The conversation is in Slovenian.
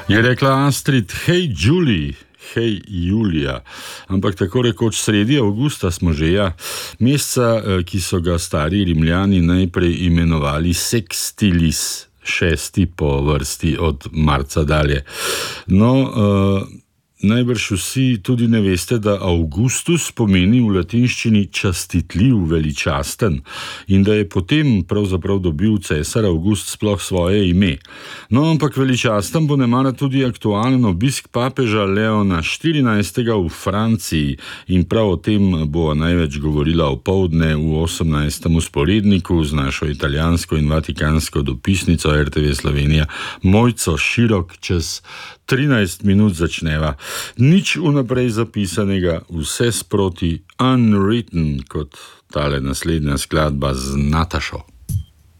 Je rekla Astrid, hej Julie, hej Julija, ampak tako rekoč sredi avgusta smo že, meseca, ki so ga stari Rimljani najprej imenovali Sextilis, 6. po vrsti od marca dalje. No, najbrž vsi tudi ne veste, da Augustus pomeni v latinščini častitljiv, veličasten in da je potem pravzaprav dobil cesar August sploh svoje ime. No, ampak veličasten bo nemara tudi aktualen obisk papeža Leona 14. v Franciji in prav o tem bo največ govorila opoldne v 18. sporedniku z našo italijansko in vatikansko dopisnico RTV Slovenija Mojco Širok. Čez 13 minut začneva. Nič vnaprej zapisanega, vse sproti unwritten, kot tale naslednja skladba z Natašo.